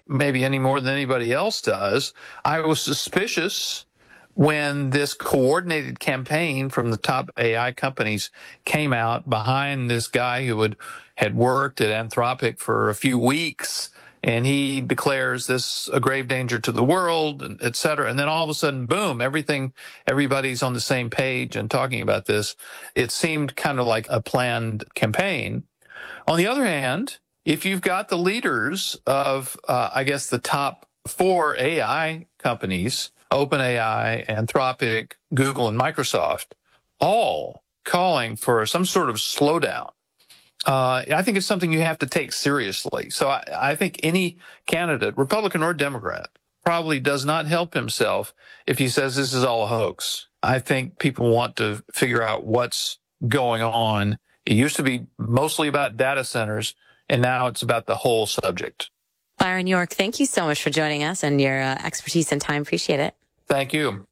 maybe any more than anybody else does. I was suspicious when this coordinated campaign from the top AI companies came out behind this guy who had worked at Anthropic for a few weeks, and he declares this a grave danger to the world, et cetera. And then all of a sudden, boom, everybody's on the same page and talking about this. It seemed kind of like a planned campaign. On the other hand, if you've got the leaders of, I guess, the top 4 AI companies, OpenAI, Anthropic, Google, and Microsoft, all calling for some sort of slowdown, I think it's something you have to take seriously. So I think any candidate, Republican or Democrat, probably does not help himself if he says this is all a hoax. I think people want to figure out what's going on. It used to be mostly about data centers, and now it's about the whole subject. Byron York, thank you so much for joining us and your expertise and time. Appreciate it. Thank you.